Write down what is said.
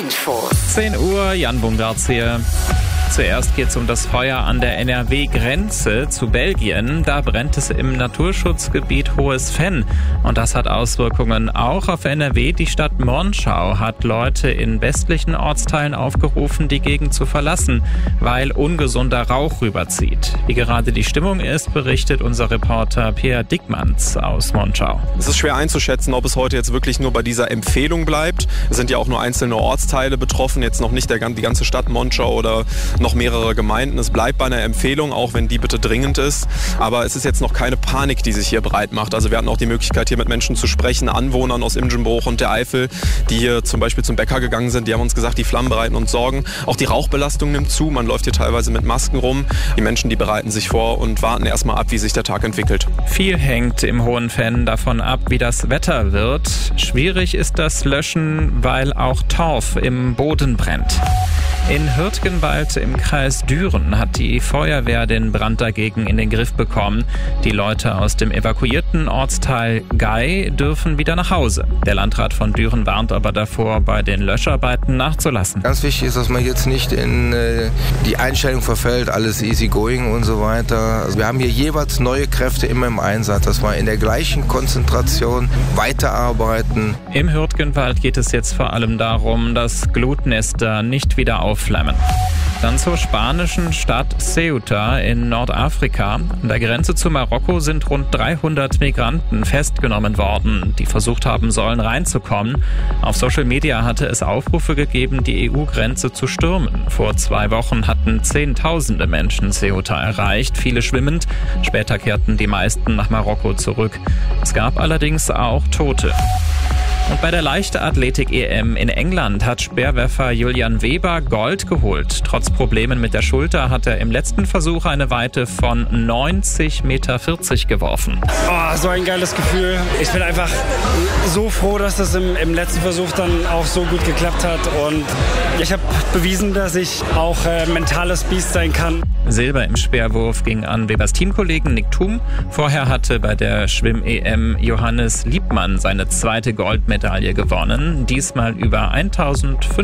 Info. 10 Uhr, Jan Bungartz hier. Zuerst geht es um das Feuer an der NRW-Grenze zu Belgien. Da brennt es im Naturschutzgebiet Hohes Venn. Und das hat Auswirkungen auch auf NRW. Die Stadt Monschau hat Leute in westlichen Ortsteilen aufgerufen, die Gegend zu verlassen, weil ungesunder Rauch rüberzieht. Wie gerade die Stimmung ist, berichtet unser Reporter Pierre Dickmanns aus Monschau. Es ist schwer einzuschätzen, ob es heute jetzt wirklich nur bei dieser Empfehlung bleibt. Es sind ja auch nur einzelne Ortsteile betroffen, jetzt noch nicht die ganze Stadt Monschau oder noch mehrere Gemeinden. Es bleibt bei einer Empfehlung, auch wenn die bitte dringend ist. Aber es ist jetzt noch keine Panik, die sich hier breit macht. Also wir hatten auch die Möglichkeit, hier mit Menschen zu sprechen, Anwohnern aus Imgenbruch und der Eifel, die hier zum Beispiel zum Bäcker gegangen sind. Die haben uns gesagt, die Flammen bereiten uns Sorgen. Auch die Rauchbelastung nimmt zu. Man läuft hier teilweise mit Masken rum. Die Menschen, die bereiten sich vor und warten erstmal ab, wie sich der Tag entwickelt. Viel hängt im Hohen Venn davon ab, wie das Wetter wird. Schwierig ist das Löschen, weil auch Torf im Boden brennt. In Hürtgenwald im Kreis Düren hat die Feuerwehr den Brand dagegen in den Griff bekommen. Die Leute aus dem evakuierten Ortsteil Gei dürfen wieder nach Hause. Der Landrat von Düren warnt aber davor, bei den Löscharbeiten nachzulassen. Ganz wichtig ist, dass man jetzt nicht in die Einstellung verfällt, alles easy going und so weiter. Also wir haben hier jeweils neue Kräfte immer im Einsatz, dass wir in der gleichen Konzentration weiterarbeiten. Im Hürtgenwald geht es jetzt vor allem darum, dass Glutnester nicht wieder aufflammen. Dann zur spanischen Stadt Ceuta in Nordafrika. An der Grenze zu Marokko sind rund 300 Migranten festgenommen worden, die versucht haben sollen, reinzukommen. Auf Social Media hatte es Aufrufe gegeben, die EU-Grenze zu stürmen. Vor 2 Wochen hatten Zehntausende Menschen Ceuta erreicht, viele schwimmend. Später kehrten die meisten nach Marokko zurück. Es gab allerdings auch Tote. Und bei der Leichtathletik-EM in England hat Speerwerfer Julian Weber Gold geholt. Trotz Problemen mit der Schulter hat er im letzten Versuch eine Weite von 90,40 Meter geworfen. Oh, so ein geiles Gefühl. Ich bin einfach so froh, dass das im letzten Versuch dann auch so gut geklappt hat. Und ich habe bewiesen, dass ich auch mentales Biest sein kann. Silber im Speerwurf ging an Webers Teamkollegen Nick Thum. Vorher hatte bei der Schwimm-EM Johannes Liebmann seine zweite Goldmedaille gewonnen. Diesmal über 1500